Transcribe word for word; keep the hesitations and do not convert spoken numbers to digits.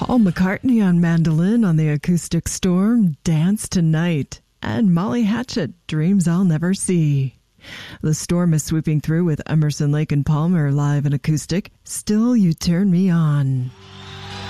Paul McCartney on mandolin on the Acoustic Storm, Dance Tonight, and Molly Hatchet, Dreams I'll Never See. The Storm is sweeping through with Emerson, Lake and Palmer live and acoustic, Still You Turn Me On.